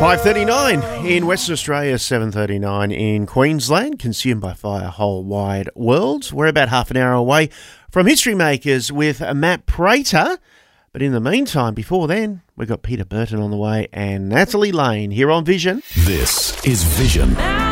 5:39 in Western Australia, 7:39 in Queensland, consumed by fire whole wide world. We're about half an hour away from History Makers with Matt Prater. But in the meantime, before then, we've got Peter Burton on the way and Natalie Lane here on Vision. This is Vision.